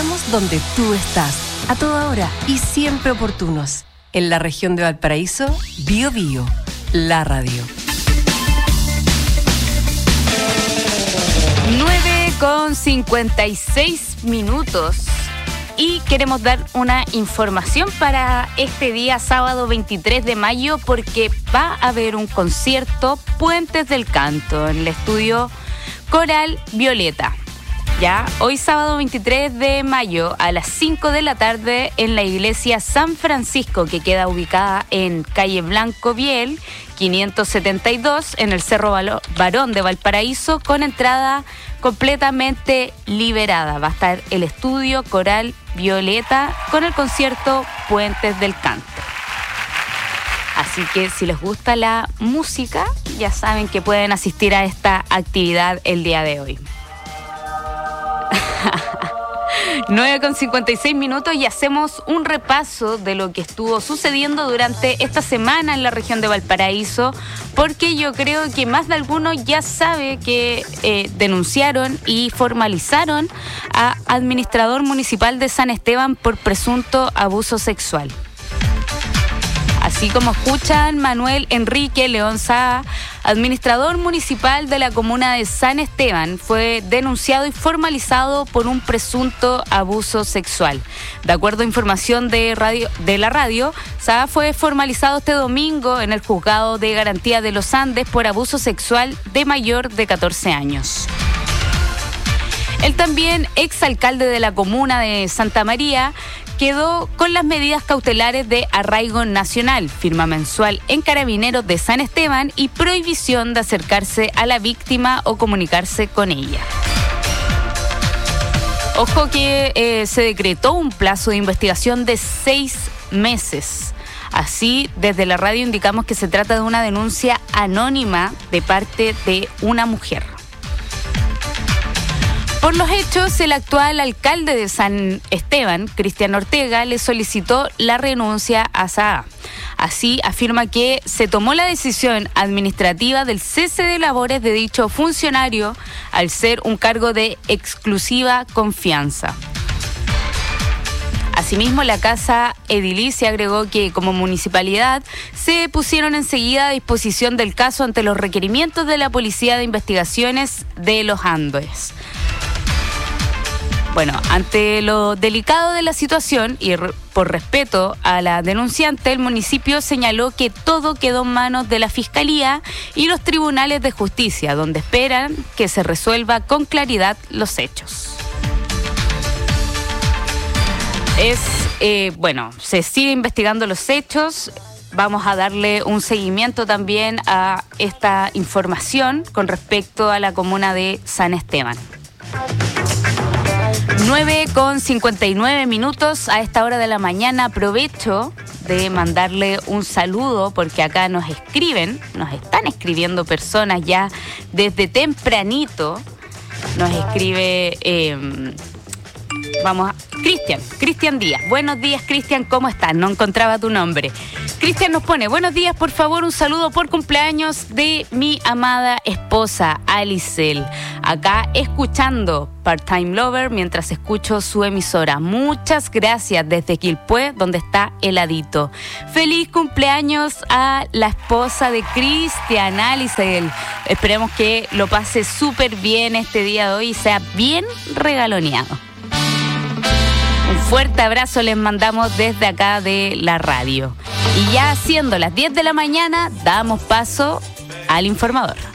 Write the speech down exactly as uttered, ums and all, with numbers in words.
Estamos donde tú estás, a toda hora y siempre oportunos. En la región de Valparaíso, Bio Bio, la radio. nueve con cincuenta y seis minutos. Y queremos dar una información para este día, sábado veintitrés de mayo, porque va a haber un concierto Puentes del Canto en el estudio Coral Violeta. Ya, hoy sábado veintitrés de mayo a las cinco de la tarde en la iglesia San Francisco, que queda ubicada en calle Blanco Biel, quinientos setenta y dos, en el Cerro Barón de Valparaíso, con entrada completamente liberada. Va a estar el estudio Coral Violeta con el concierto Puentes del Canto. Así que si les gusta la música, ya saben que pueden asistir a esta actividad el día de hoy. nueve con cincuenta y seis minutos y hacemos un repaso de lo que estuvo sucediendo durante esta semana en la región de Valparaíso, porque yo creo que más de alguno ya sabe que eh, denunciaron y formalizaron a administrador municipal de San Esteban por presunto abuso sexual. Así como escuchan, Manuel Enrique León Saa, administrador municipal de la comuna de San Esteban, fue denunciado y formalizado por un presunto abuso sexual. De acuerdo a información de, radio, de la radio, Saa fue formalizado este domingo en el Juzgado de Garantía de los Andes por abuso sexual de mayor de catorce años. El también exalcalde de la comuna de Santa María quedó con las medidas cautelares de arraigo nacional, firma mensual en Carabineros de San Esteban y prohibición de acercarse a la víctima o comunicarse con ella. Ojo que eh, se decretó un plazo de investigación de seis meses. Así, desde la radio indicamos que se trata de una denuncia anónima de parte de una mujer. Por los hechos, el actual alcalde de San Esteban, Cristian Ortega, le solicitó la renuncia a Saa. Así, afirma que se tomó la decisión administrativa del cese de labores de dicho funcionario al ser un cargo de exclusiva confianza. Asimismo, la Casa Edilicia agregó que como municipalidad se pusieron enseguida a disposición del caso ante los requerimientos de la Policía de Investigaciones de los Andes. Bueno, ante lo delicado de la situación y por respeto a la denunciante, el municipio señaló que todo quedó en manos de la Fiscalía y los tribunales de justicia, donde esperan que se resuelva con claridad los hechos. Es, eh, bueno, se sigue investigando los hechos. Vamos a darle un seguimiento también a esta información con respecto a la comuna de San Esteban. nueve con cincuenta y nueve minutos a esta hora de la mañana. Aprovecho de mandarle un saludo porque acá nos escriben, nos están escribiendo personas ya desde tempranito. Nos escribe, eh, vamos a, Cristian, Cristian Díaz. Buenos días, Cristian, ¿cómo estás? No encontraba tu nombre. Cristian nos pone, buenos días, por favor, un saludo por cumpleaños de mi amada esposa, Alicel. Acá escuchando Part-Time Lover mientras escucho su emisora. Muchas gracias desde Quilpué, donde está heladito. Feliz cumpleaños a la esposa de Cristian, Alicel. Esperemos que lo pase súper bien este día de hoy y sea bien regaloneado. Un fuerte abrazo les mandamos desde acá de la radio. Y ya siendo las diez de la mañana, damos paso al informador.